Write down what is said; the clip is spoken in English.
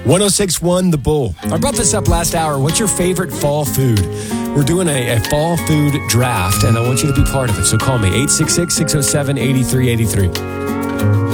1061 The Bull. I brought this up last hour. What's your favorite fall food? We're doing a fall food draft, and I want you to be part of it. So call me, 866-607-8383.